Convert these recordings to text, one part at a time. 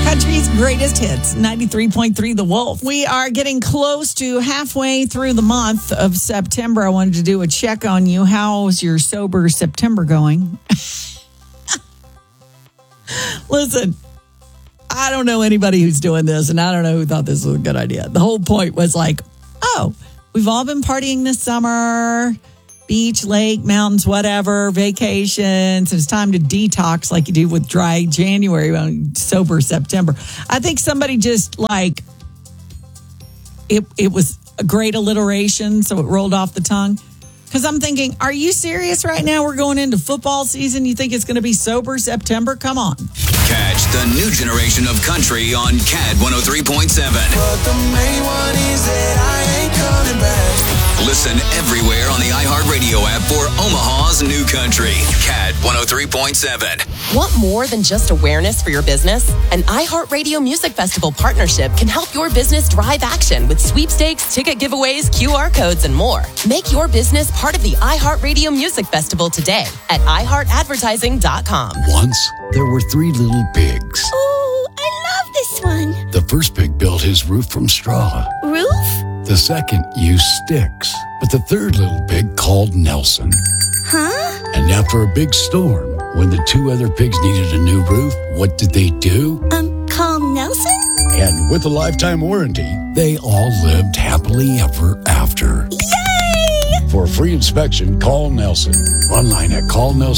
Country's greatest hits, 93.3 The Wolf. We are getting close to halfway through the month of September. I wanted to do a check on you. How's your sober September going? Listen, I don't know anybody who's doing this, and I don't know who thought this was a good idea. The whole point was like, oh, we've all been partying this summer. Beach, lake, mountains, whatever, vacations. It's time to detox like you do with dry January on sober September. I think somebody just like, it was a great alliteration, so it rolled off the tongue. Because I'm thinking, are you serious right now? We're going into football season. You think it's going to be sober September? Come on. Catch the new generation of country on CAD 103.7. But the main one is that I ain't coming back. Listen everywhere on the iHeartRadio app for Omaha's new country. CAD 103.7. Want more than just awareness for your business? An iHeartRadio Music Festival partnership can help your business drive action with sweepstakes, ticket giveaways, QR codes, and more. Make your business part of the iHeartRadio Music Festival today at iHeartAdvertising.com. Once, there were 3 little pigs. Oh, I love this one. The first pig built his roof from straw. Roof? The second used sticks. But the third little pig called Nelson. Huh? And after a big storm, when the 2 other pigs needed a new roof, what did they do? Call Nelson? And with a lifetime warranty, they all lived happily ever after. Yay! For a free inspection, call Nelson. Online at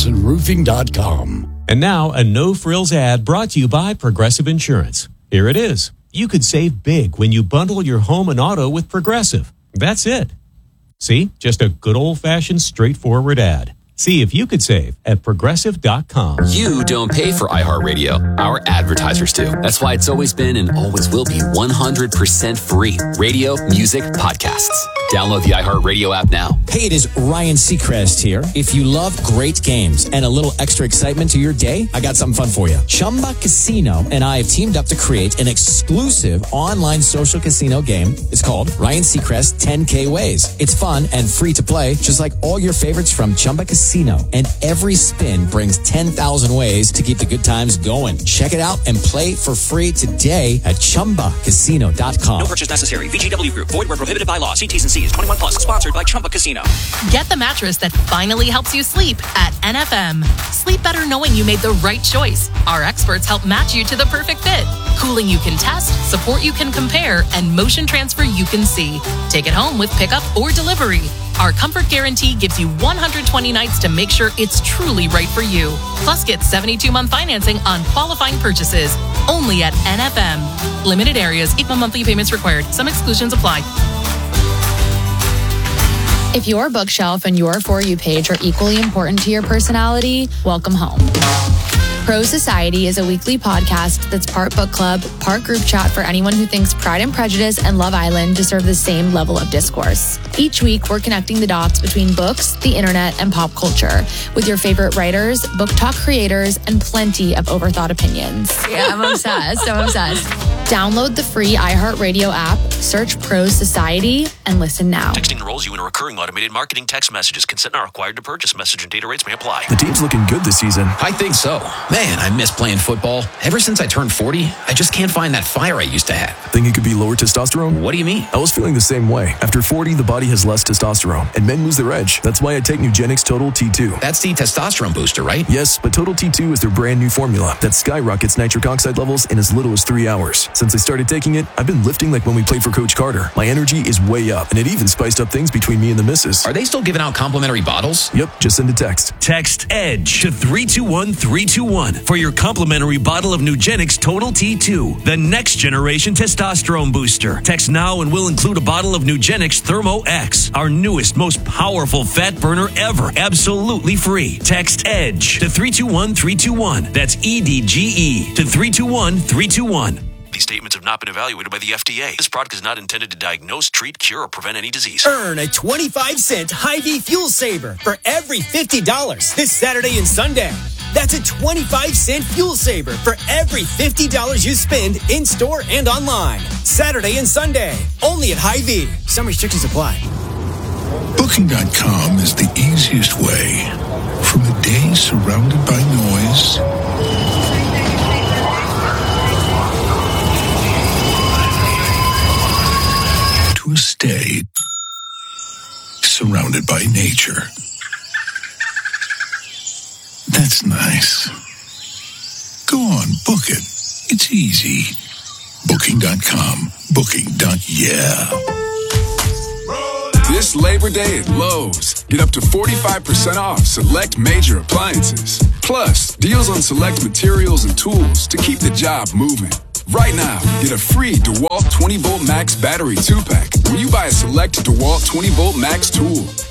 callnelsonroofing.com. And now, a no-frills ad brought to you by Progressive Insurance. Here it is. You could save big when you bundle your home and auto with Progressive. That's it. See? Just a good old-fashioned, straightforward ad. See if you could save at Progressive.com. You don't pay for iHeartRadio. Our advertisers do. That's why it's always been and always will be 100% free. Radio, music, podcasts. Download the iHeartRadio app now. Hey, it is Ryan Seacrest here. If you love great games and a little extra excitement to your day, I got something fun for you. Chumba Casino and I have teamed up to create an exclusive online social casino game. It's called Ryan Seacrest 10K Ways. It's fun and free to play, just like all your favorites from Chumba Casino. And every spin brings 10,000 ways to keep the good times going. Check it out and play for free today at ChumbaCasino.com. No purchase necessary. VGW Group. Void where prohibited by law. See T's and C's. 21 plus. Sponsored by Chumba Casino. Get the mattress that finally helps you sleep at NFM. Sleep better knowing you made the right choice. Our experts help match you to the perfect fit. Cooling you can test, support you can compare, and motion transfer you can see. Take it home with pickup or delivery. Our comfort guarantee gives you 120 nights to make sure it's truly right for you. Plus, get 72-month financing on qualifying purchases. Only at NFM. Limited areas, equal monthly payments required. Some exclusions apply. If your bookshelf and your For You page are equally important to your personality, welcome home. Pro Society is a weekly podcast that's part book club, part group chat for anyone who thinks Pride and Prejudice and Love Island deserve the same level of discourse. Each week, we're connecting the dots between books, the internet, and pop culture with your favorite writers, book talk creators, and plenty of overthought opinions. Yeah, I'm obsessed. Download the free iHeartRadio app, search Pro Society, and listen now. Texting enrolls you in a recurring automated marketing text messages. Consent not required to purchase. Message and data rates may apply. The team's looking good this season. I think so. Man, I miss playing football. Ever since I turned 40, I just can't find that fire I used to have. Think it could be lower testosterone? What do you mean? I was feeling the same way. After 40, the body has less testosterone, and men lose their edge. That's why I take Nugenix Total T2. That's the testosterone booster, right? Yes, but Total T2 is their brand new formula that skyrockets nitric oxide levels in as little as 3 hours. Since I started taking it, I've been lifting like when we played for Coach Carter. My energy is way up, and it even spiced up things between me and the missus. Are they still giving out complimentary bottles? Yep, just send a text. Text EDGE to 321-321 for your complimentary bottle of Nugenix Total T2, the next generation testosterone booster. Text now and we'll include a bottle of Nugenix Thermo X, our newest, most powerful fat burner ever, absolutely free. Text EDGE to 321-321. That's EDGE to 321-321. These statements have not been evaluated by the FDA. This product is not intended to diagnose, treat, cure, or prevent any disease. Earn a 25-cent Hy-Vee Fuel Saver for every $50 this Saturday and Sunday. That's a 25-cent fuel saver for every $50 you spend in-store and online. Saturday and Sunday, only at Hy-Vee. Some restrictions apply. Booking.com is the easiest way. From a day surrounded by noise surrounded by nature. That's nice. Go on, book it. It's easy. Booking.com. Booking.yeah. This Labor Day at Lowe's, get up to 45% off select major appliances. Plus, deals on select materials and tools to keep the job moving. Right now, get a free DeWalt 20-volt Max battery 2-pack when you buy a select DeWalt 20-volt Max tool.